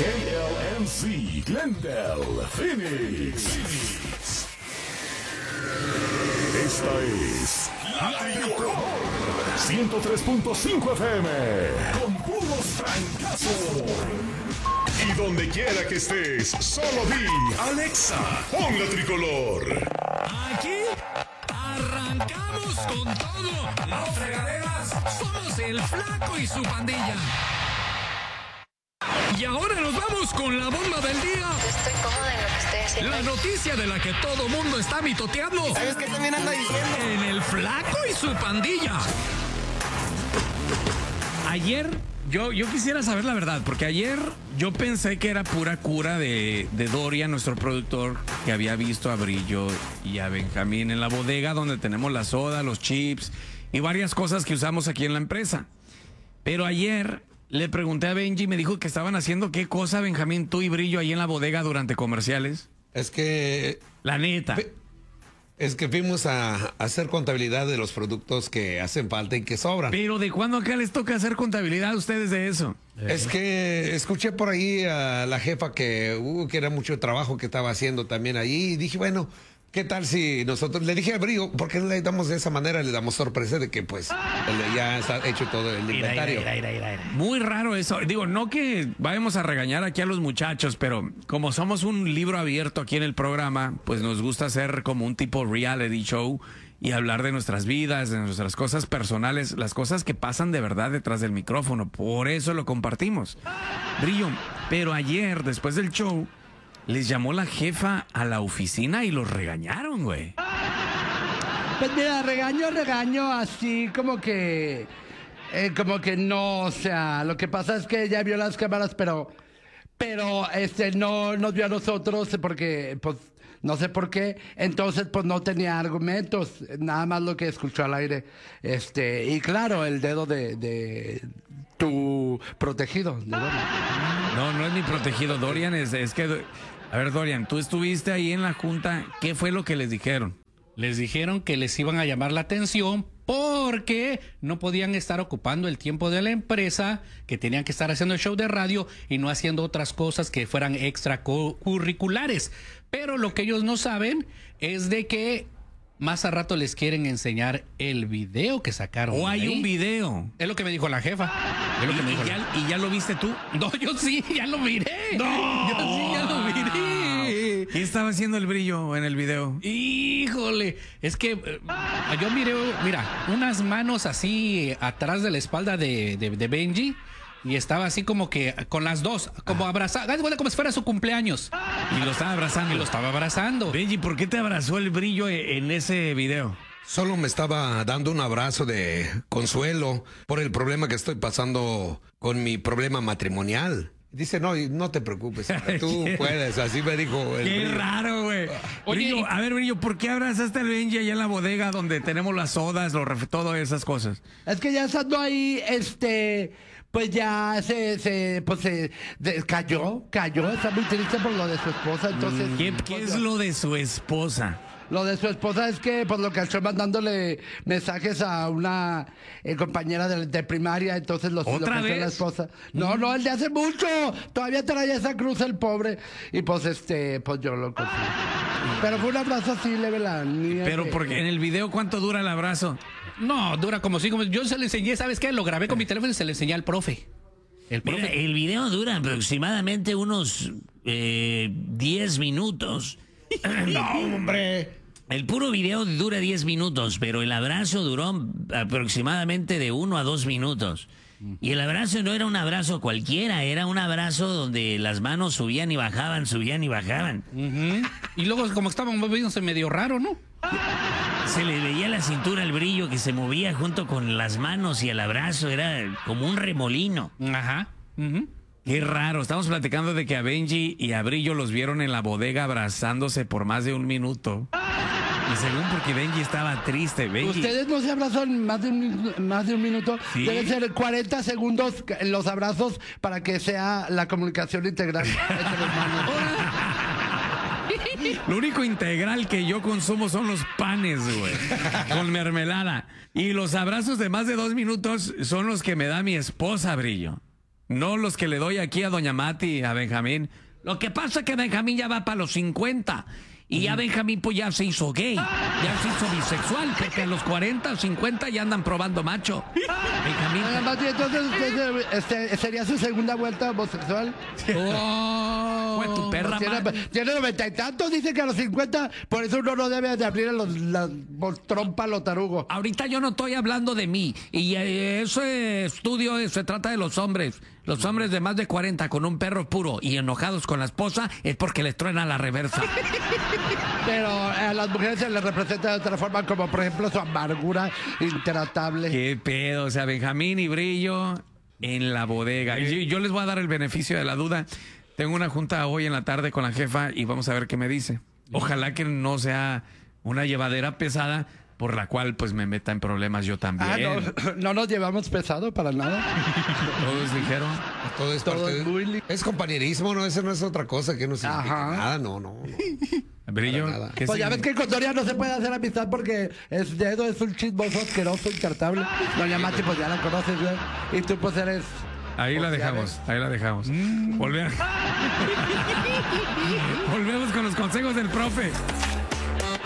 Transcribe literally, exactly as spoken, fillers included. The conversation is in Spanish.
K L M C, Glendale, Phoenix. Phoenix. Esta es La Tricolor ciento tres punto cinco F M con puros francazos. Y donde quiera que estés, solo di Alexa, pon La Tricolor. Aquí arrancamos con todo. Las fregaderas somos el Flaco y su pandilla. Y ahora nos vamos con la bomba del día. Yo estoy cómoda en lo que estoy haciendo. La noticia de la que todo mundo está mitoteando. ¿Sabes qué también anda diciendo? En el Flaco y su pandilla. Ayer, yo, yo quisiera saber la verdad, porque ayer yo pensé que era pura cura de, de Dorian, nuestro productor, que había visto a Brillo y a Benjamín en la bodega donde tenemos la soda, los chips y varias cosas que usamos aquí en la empresa. Pero ayer le pregunté a Benji y me dijo que estaban haciendo qué cosa, Benjamín, tú y Brillo ahí en la bodega durante comerciales. Es que... La neta. Es que fuimos a hacer contabilidad de los productos que hacen falta y que sobran. Pero ¿de cuándo acá les toca hacer contabilidad a ustedes de eso? Es que escuché por ahí a la jefa que, uh, que era mucho trabajo que estaba haciendo también ahí y dije, bueno, ¿qué tal si nosotros, le dije a Brillo, ¿por qué no le damos de esa manera? Le damos sorpresa de que pues él ya está hecho todo el inventario. Ira, ira, ira, ira. Muy raro eso. Digo, no que vayamos a regañar aquí a los muchachos, pero como somos un libro abierto aquí en el programa, pues nos gusta hacer como un tipo reality show y hablar de nuestras vidas, de nuestras cosas personales, las cosas que pasan de verdad detrás del micrófono. Por eso lo compartimos. Brillo, pero ayer, después del show, les llamó la jefa a la oficina y los regañaron, güey. Pues mira, regaño, regaño, así como que... Eh, como que no, o sea, lo que pasa es que ella vio las cámaras, pero... Pero, este, no nos vio a nosotros porque, pues, no sé por qué. Entonces, pues, no tenía argumentos. Nada más lo que escuchó al aire. Este, y claro, el dedo de... de tu protegido. De no, no es mi protegido. Dorian es, es que... A ver, Dorian, tú estuviste ahí en la junta. ¿Qué fue lo que les dijeron? Les dijeron que les iban a llamar la atención porque no podían estar ocupando el tiempo de la empresa, que tenían que estar haciendo el show de radio y no haciendo otras cosas que fueran extracurriculares. Pero lo que ellos no saben es de que más a rato les quieren enseñar el video que sacaron. ¿O hay ahí un video? Es lo que me dijo la jefa. Es lo que me dijo ¿Y, la... ya, ¿Y ya lo viste tú? No, yo sí, ya lo miré. No. Yo sí, ya lo miré. ¿Qué estaba haciendo el Brillo en el video? Híjole, es que eh, yo miré, mira, unas manos así atrás de la espalda de, de, de Benji. Y estaba así como que con las dos, como abrazado, como si fuera su cumpleaños. Y lo estaba abrazando. Y lo estaba abrazando. Benji, ¿por qué te abrazó el Brillo en ese video? Solo me estaba dando un abrazo de consuelo por el problema que estoy pasando con mi problema matrimonial. Dice, no, no te preocupes, tú puedes, así me dijo el Qué Brillo. raro, güey. Brillo, a ver, Brillo, ¿por qué abrazaste al Benji allá en la bodega donde tenemos las sodas, los ref... todas esas cosas? Es que ya estando ahí, este... Pues ya se, se, pues se de, cayó, cayó, está muy triste por lo de su esposa, entonces... ¿Qué, pues, qué es lo de su esposa? Lo de su esposa es que, pues, lo que estoy mandándole mensajes a una eh, compañera de, de primaria, entonces los, ¿Otra lo que vez? la esposa. No, no, el de hace mucho, todavía traía esa cruz el pobre, y pues, este, pues yo lo conseguí. Pero fue un abrazo así, leve la niña. Pero que, porque en el video, ¿cuánto dura el abrazo? No, dura como cinco. Yo se le enseñé, ¿sabes qué? Lo grabé con mi teléfono y se le enseñé al profe. El profe. Mira, el video dura aproximadamente unos eh, diez minutos. No, hombre. El puro video dura diez minutos, pero el abrazo duró aproximadamente de uno a dos minutos. Y el abrazo no era un abrazo cualquiera, era un abrazo donde las manos subían y bajaban, subían y bajaban. Uh-huh. Y luego, como estaban moviéndose medio raro, ¿no? Se le veía la cintura, el Brillo que se movía junto con las manos y el abrazo era como un remolino. Ajá. Uh-huh. Qué raro, estamos platicando de que a Benji y a Brillo los vieron en la bodega abrazándose por más de un minuto. Y según porque Benji estaba triste, Benji. ¿Ustedes no se abrazan más de un, más de un minuto? ¿Sí? Deben ser cuarenta segundos los abrazos para que sea la comunicación integral entre los manos. Lo único integral que yo consumo son los panes, güey, con mermelada. Y los abrazos de más de dos minutos son los que me da mi esposa, Brillo. no los que le doy aquí a doña Mati, a Benjamín. Lo que pasa es que Benjamín ya va para los cincuenta. Y ya Benjamín pues ya se hizo gay, ya se hizo bisexual, porque a los cuarenta, cincuenta ya andan probando macho. Benjamín. Doña Mati, entonces usted este, sería su segunda vuelta homosexual. Oh, fue tu perra, tiene, man. tiene noventa y tantos, dice que a los cincuenta, por eso uno no debe de abrir los, las trompas a los tarugos. Ahorita yo no estoy hablando de mí. Y eh, ese estudio eh, se trata de los hombres. Los hombres de más de cuarenta con un perro puro y enojados con la esposa es porque les truena la reversa. Pero a las mujeres se les representa de otra forma, como por ejemplo su amargura intratable. Qué pedo, o sea, Benjamín y Brillo en la bodega. Yo, yo les voy a dar el beneficio de la duda. Tengo una junta hoy en la tarde con la jefa y vamos a ver qué me dice. Ojalá que no sea una llevadera pesada por la cual pues me meta en problemas yo también. Ah, no, no nos llevamos pesado para nada. Todos dijeron. Todo es, Todo parte es de- muy- es compañerismo, no, eso no es otra cosa que no significa Ajá. nada, no, no, no. Brillo, Para nada. ¿qué Pues ya ves significa? que con Doria no se puede hacer amistad porque es dedo, es un chismoso asqueroso, incartable. Doña Mati, pues ya la conoces, güey. Y tú pues eres... Ahí la pues, ya dejamos, ves. ahí la dejamos. Volve- Volvemos con los consejos del profe.